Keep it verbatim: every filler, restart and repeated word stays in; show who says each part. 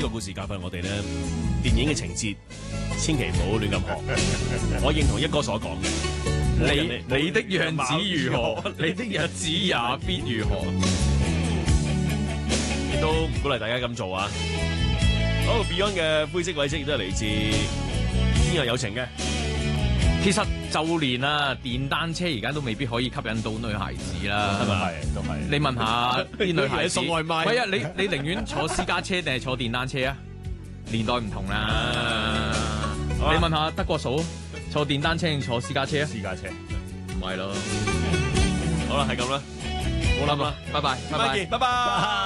Speaker 1: 個故事教訓我哋咧，電影嘅情節千祈唔好亂咁學。我認同一哥所講嘅，
Speaker 2: 你你的樣子如何，你的日子也必如何。
Speaker 1: 亦都唔鼓勵大家咁做啊！好 Beyond 嘅灰色軌跡亦都係嚟自天若有情嘅。
Speaker 2: 其實就連啊電單車而家都未必可以吸引到女孩子啦，
Speaker 1: 係咪
Speaker 3: 係都係。
Speaker 2: 你問下啲女孩子
Speaker 1: 送外賣
Speaker 2: 喂啊，你你寧願坐私家車定係坐電單車啊？年代唔同啦。
Speaker 1: 好啊
Speaker 2: 你問下德國嫂，坐電單車定坐私家車啊？
Speaker 3: 私家車。
Speaker 2: 咪咯。
Speaker 1: 好啦，係咁啦，
Speaker 2: 好啦，拜拜，拜拜。
Speaker 1: 拜拜。